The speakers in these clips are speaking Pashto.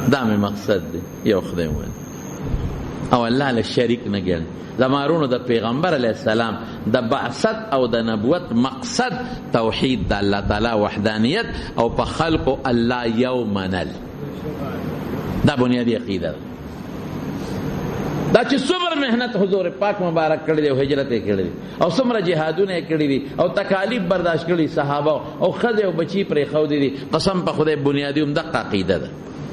دا مې مقصد دی یو خدای وویل او الله له شریک نه ګڼي زمارونو د پیغمبر علیه السلام د بعثت او د نبوت مقصد توحید د الله تعالی وحدانیت او په خلقو الله یو منل دا بنیادی عقیده ده دا چې څومره محنت حضور پاک مبارک کړی دی او هجرت یې کړی دی او څومره جهادونه یې کړي دي او تکالیف برداشت کړي صحابه او ښځې او بچي پرېښودي دي قسم په خدای بنیادي همدغه عقیده ده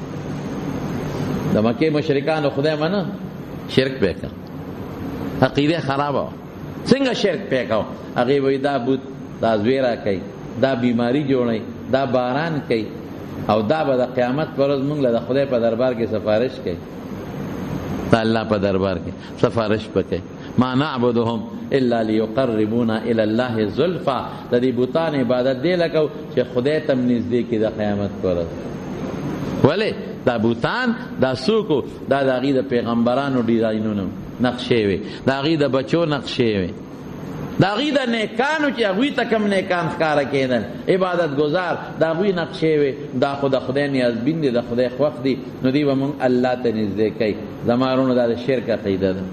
د مکې مشرکانو خدای منه شرک پې کړ عقیده خرابه وه څنګه شرک پې کړ هغې وایي دا بوت دا زویره کوي دا بیماري جوړوي دا باران کوي او دا به د قیامت پر ورځ موږ له د خدای په دربار کې سفارش کوي دا الله په دربار کې سفارش پکې ما نعبدهم الا ليقربونا الى الله زلفا د دې بوتان عبادت دی لکه چې خدای ته نږدې کې د قیامت پر ورځ ولې دا بوتان دا سوکو دا د هغې د پیغمبرانو ډیزاینونه نقشې وي د هغې د بچو نقشې وي د هغې د نیکانو چې هغوی ته کم نیکان ښکاره کېدل عبادت ګزار د هغوی نقشې وي دا خو د خدای نیازبین دي د خدای خوښ دي نو دوی به مونږ الله ته نږدې کوي زما وروڼو دا د شرک عقیده ده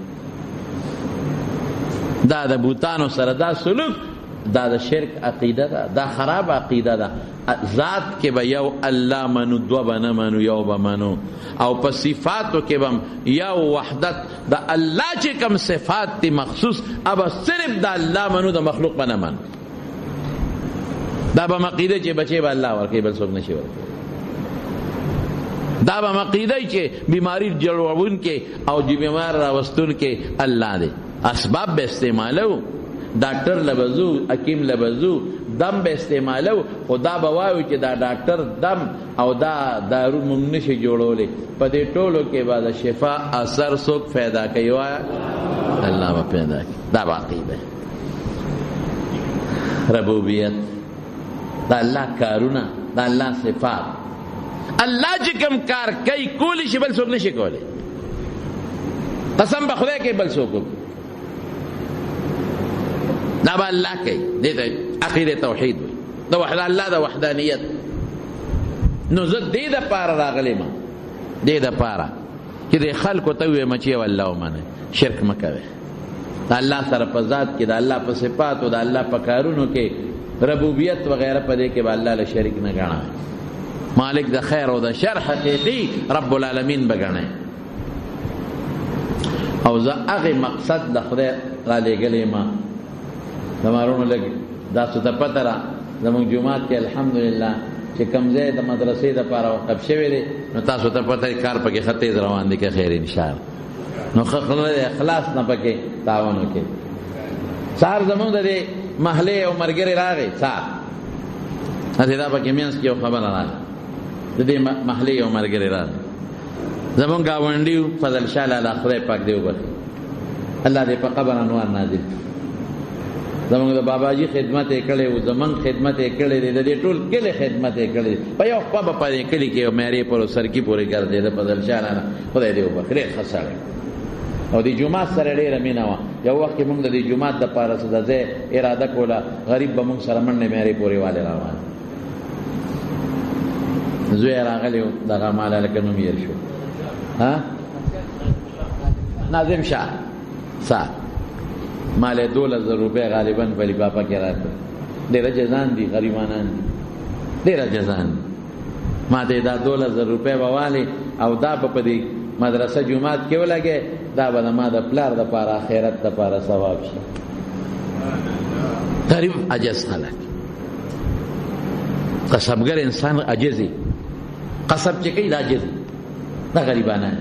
دا د بوتانو سره دا سلوک دا د شرک عقیده ده دا خراب عقیده ده ذات کې به یو الله منو دو به نه منو یو به منو او په صفاتو کې به یو وحدت د الله چې کوم صفات دي مخصوص ابا صرف د الله منو د مخلوق به نه منو دا به عقیده چې بچې به الله ورکوي بل څوک نشي ورکوي دا به عقیده چې بیماری جوړونکی او چې بیمار راوستونکی الله دی اسباب به استعمالو ډاکټر لبزو حکیم لبزو دم به استعمالو خدا به وایو چې دا ډاکټر دم او دا دارو مونږ نشي جوړولی په دې ټولو کې به د شفا اثر څوک پیدا کوي وایه الله به پیدا کوي دا به عقیده ربوبیت دا الله کارونه دا الله صفات الله چې کوم کار کوي کولی شي بل څوک نشي کولی قسم به خدای کوي بل څوک دا به الله کوي دې ته عقیده توحید وي د وحد الله د وحدانیت نو زه دې دپاره راغلی ما دې دپاره چې د خلکو ته ووایم چې یو الله ومنئ شرک مه کوئ د الله سره په ذات کې د الله په صفاتو د الله په کارونو کې ربوبیت وغیره په دې کې به الله له شریک نه ګڼئ مالک د خیر او د شر حقیقي رب العالمین به ګڼئ او زه هغې مقصد د خدای رالیږلی ما زمارونو لږ داسو ته پته را زمونږ جومات کې الحمدلله چې کوم ځای د مدرسې دپاره وقف شوی دی نو تاسو ته پته کار پکې ښه تیز روان دی که خیر انشاءالله نو ښه اخلاص نه پکې تعاون وکړي سهار زمونږ د دې محلې یو ملګری راغی سهار هسې دا پکې منځ کې یو خبره راغله د دې محلې یو ملګری راغی زمونږ ګاونډي فضل شاه لاله خدای پاک دې وبخي الله دې په قبر انوار نازل زمونږ د باباجي خدمت یې کړی و زمونږ خدمت یې کړی دی د دې ټول کلي خدمت یې کړی دی په یو خوا به په دې کلي کې یو معیارې پر سرکي پورې ګرځېده فضل شاه لاله خدای دې وبخي ډېر ښه سړی او د جومات سره ډېره مینه وه یو وخت کې مونږ د دې جومات دپاره څه د ځای اراده کوله غریب به مونږ سره منډې معیارې پورې والې روان زوی راغلی و دغه ماله لکه نوم یې شو ناظم شاه صاحب مال 2000 روپے غالباً ولی باپا کې راکړه ډېره جزان دي غریبانان دي ډېره جزان دي ما ته دا 2000 روپے به والې او دا به په دې مدرسه جومات کې ولګې دا به ما د پلار دپاره آخرت دپاره ثواب شي غریب عجز خلک قصبګر انسان عجزي قصب چې کوي دا عجزي دا غریبانان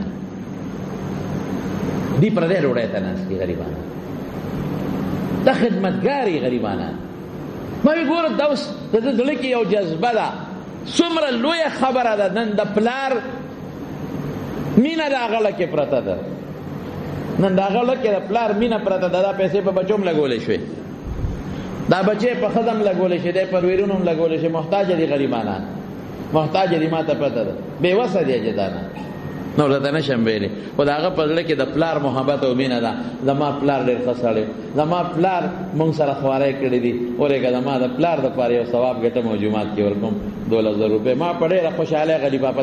دي پردې ډوډۍ ته ناست دي غریبانان دا خدمتګاري غریبانان ما وی ګوره دا اوس د ده زړه کې یو جذبه ده څومره لویه خبره ده نن د پلار مینه د هغه لکې پرته ده نن د هغه لکې د پلار مینه پرته ده دا پیسې په بچو هم لګولی شوې دا بچې په ښځه هم لګولی شي دی پر ویرونو هم لګولی شي محتاجه دي غریبانان محتاجه دي ما ته پته ده بېوسه دي عجزانان نو راته نشم ویلی خو د هغه په زړه کې د پلار محبت او مینه ده زما پلار ډېر ښه سړی زما پلار مونږ سره خواری کړي دي اورېږه زما د پلار دپاره یو ثواب ګټم او جومات کې ورکوم 2000 روپۍ ما په ډېره خوشحالۍ غریبا